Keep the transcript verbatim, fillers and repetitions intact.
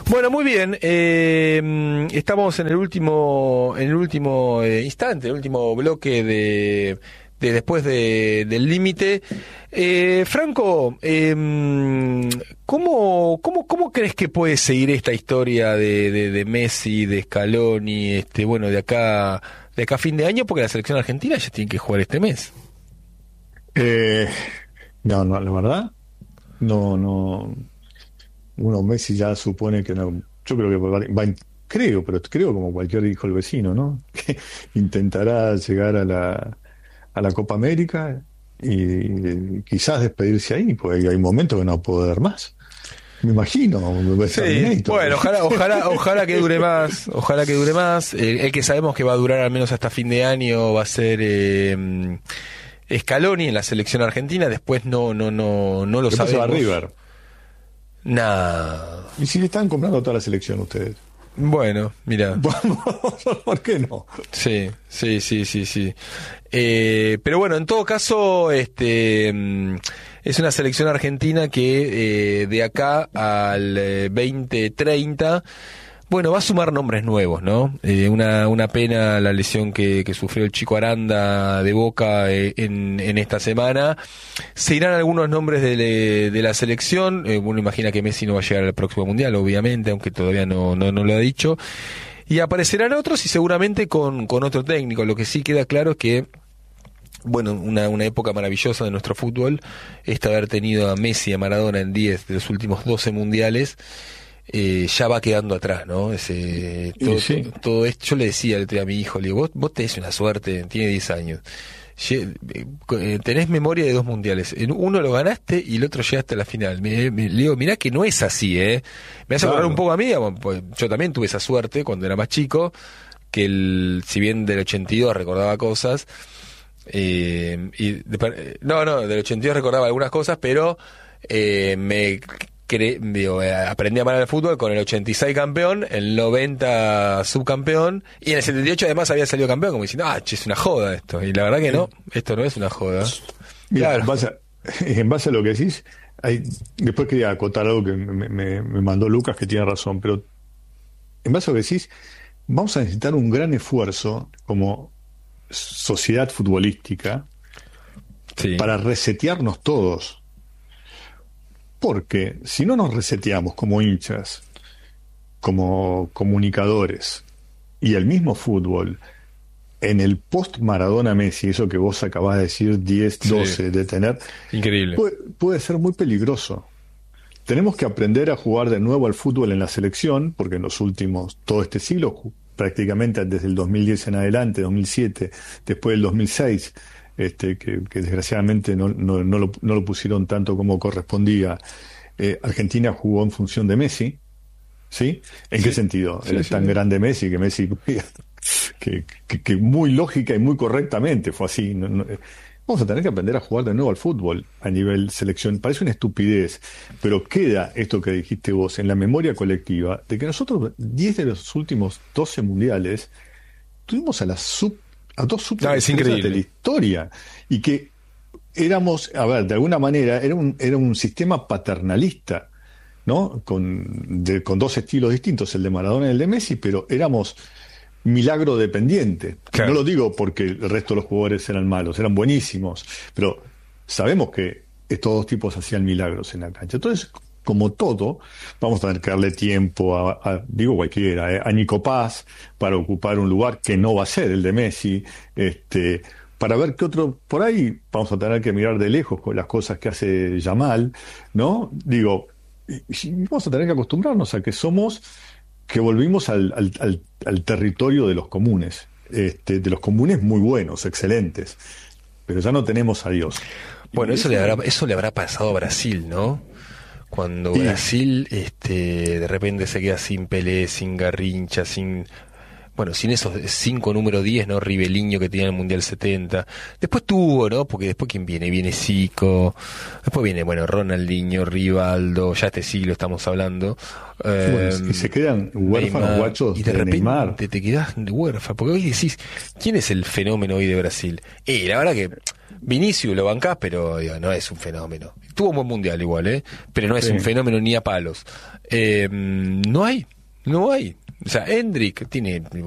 Bueno, muy bien. Eh, estamos en el último, en el último eh, instante, el último bloque de, de después de, del límite. Eh, Franco, eh, ¿cómo, cómo, cómo crees que puede seguir esta historia de, de, de Messi, de Scaloni, este, bueno, de acá, de acá a fin de año, porque la selección argentina ya tiene que jugar este mes? Eh, no, no, la verdad, no, no. Uno Messi ya supone que no. Yo creo que va, va- creo, pero creo como cualquier hijo del vecino, ¿no? Que intentará llegar a la, a la Copa América y, quizás despedirse ahí, porque hay momentos que no puedo dar más. Me imagino, me Sí, Terminator. bueno, ojalá, ojalá, ojalá que dure más, ojalá que dure más. El, el que sabemos que va a durar al menos hasta fin de año va a ser eh, Scaloni en la selección argentina. Después no, no, no, no lo Después se va a sabemos. River. Nah. ¿Y si le están comprando toda la selección ustedes? Bueno, mira. ¿Por qué no? Sí, sí, sí, sí, sí. Eh, pero bueno, en todo caso, este mm, es una selección argentina que eh, de acá al eh, veinte treinta, bueno, va a sumar nombres nuevos, ¿no? Eh, una, una pena la lesión que, que sufrió el Chico Aranda de Boca eh, en, en esta semana. Se irán algunos nombres de, le- de la selección. Eh, uno imagina que Messi no va a llegar al próximo Mundial, obviamente, aunque todavía no, no, no lo ha dicho. Y aparecerán otros y seguramente con, con otro técnico. Lo que sí queda claro es que, bueno, una, una época maravillosa de nuestro fútbol, esta haber tenido a Messi y a Maradona en diez de los últimos doce mundiales, eh, ya va quedando atrás, ¿no? Ese, Y todo, todo, sí. todo esto, yo le decía el otro día a mi hijo, le digo, vos, vos tenés una suerte, tiene diez años. Lle- eh, Tenés memoria de dos mundiales. En uno lo ganaste y el otro llegaste a la final. Me, me- le digo, mirá que no es así, ¿eh? Me hace acordar un Claro. poco a mí, digamos, pues yo también tuve esa suerte cuando era más chico, que el, si bien del ochenta y dos recordaba cosas, eh, y de per- eh, no, no, del ochenta y dos recordaba algunas cosas, pero eh, me cre- digo, eh, aprendí a amar el fútbol con el ochenta y seis campeón, el noventa subcampeón, y en el setenta y ocho además había salido campeón, como diciendo, ah, che, es una joda esto. Y la verdad que no, esto no es una joda. Mira, Claro. en base a, en base a lo que decís, hay, después quería acotar algo que me, me- me mandó Lucas, que tiene razón, pero en base a lo que decís, vamos a necesitar un gran esfuerzo como sociedad futbolística Sí, para resetearnos todos, porque si no nos reseteamos como hinchas, como comunicadores y el mismo fútbol, en el post Maradona Messi, eso que vos acabás de decir, diez sí, doce de tener, increíble. puede, puede ser muy peligroso. Tenemos que aprender a jugar de nuevo al fútbol en la selección, porque en los últimos, todo este siglo, ju- prácticamente desde el dos mil diez en adelante, dos mil siete, después del dos mil seis, este, que, que desgraciadamente no, no, no lo, no lo pusieron tanto como correspondía, eh, Argentina jugó en función de Messi, ¿sí? ¿En qué Sí, sentido? sí, Era sí, tan sí. grande Messi que Messi, que, que, que muy lógica y muy correctamente fue así. No- no- vamos a tener que aprender a jugar de nuevo al fútbol a nivel selección. Parece una estupidez, pero queda esto que dijiste vos en la memoria colectiva de que nosotros, diez de los últimos doce mundiales, tuvimos a las sub, a dos No, es superestrellas de la increíble. historia y que éramos, a ver, de alguna manera, era un, era un sistema paternalista, ¿no? Con, de- con dos estilos distintos, el de Maradona y el de Messi, pero éramos milagro dependiente. No Claro. lo digo porque el resto de los jugadores eran malos, eran buenísimos, pero sabemos que estos dos tipos hacían milagros en la cancha. Entonces, como todo, vamos a tener que darle tiempo a, a- digo cualquiera, eh, a Nico Paz para ocupar un lugar que no va a ser el de Messi, este, para ver qué otro, por ahí vamos a tener que mirar de lejos con las cosas que hace Yamal, ¿no? Digo, y- y vamos a tener que acostumbrarnos a que somos, que volvimos al, al- al- al territorio de los comunes, este, de los comunes muy buenos, excelentes, pero ya no tenemos a Dios. Bueno, Y eso le eso, habrá, eso le habrá pasado a Brasil, ¿no? Cuando y Brasil, este, de repente se queda sin Pelé, sin Garrincha, sin bueno, sin esos cinco número diez, ¿no? Riveliño que tenía en el Mundial setenta. Después tuvo, ¿no? Porque después ¿quién viene? Viene Zico, después viene, bueno, Ronaldinho, Rivaldo, ya este siglo estamos hablando. Eh, bueno, y se quedan huérfanos, Neymar, guachos y de, de repente Neymar. te quedás huérfano, porque hoy decís, ¿quién es el fenómeno hoy de Brasil? Y la verdad que Vinicius lo bancás, pero digo, no es un fenómeno. Tuvo un buen mundial igual, ¿eh? Pero no es sí. un fenómeno ni a palos. Eh, no hay, no hay. O sea, Endrick tiene